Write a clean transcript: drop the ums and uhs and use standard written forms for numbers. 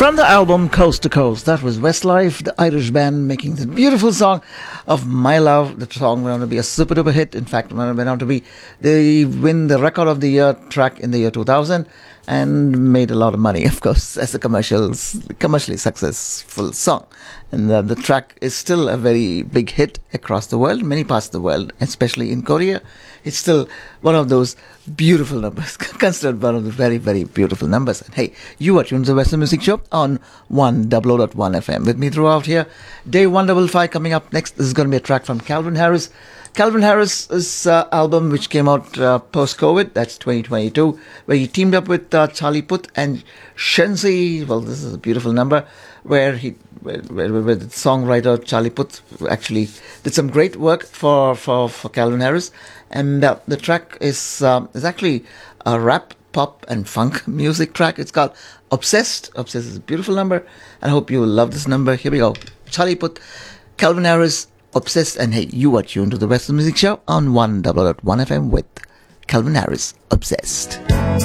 From the album Coast to Coast, that was Westlife, the Irish band, making the beautiful song of My Love. The song went on to be a super duper hit. In fact, went on to be they win the Record of the Year track in the year 2000 and made a lot of money, of course, as a commercially successful song. And the track is still a very big hit across the world, many parts of the world, especially in Korea. It's still one of those beautiful numbers, considered one of the very, very beautiful numbers. And hey, you are tuned to the Western Music Show on 100.1 FM. With me throughout here, Day 155 coming up next. This is going to be a track from Calvin Harris. Calvin Harris's album, which came out post-COVID, that's 2022, where he teamed up with Charlie Puth and Shenzi. Well, this is a beautiful number where the songwriter Charlie Puth actually did some great work for Calvin Harris. And the track is actually a rap, pop, and funk music track. It's called Obsessed. Obsessed is a beautiful number, and I hope you will love this number. Here we go. Charlie Puth, Calvin Harris, Obsessed, and hey, you are tuned to the Western Music Show on 100.1 FM with Calvin Harris, Obsessed.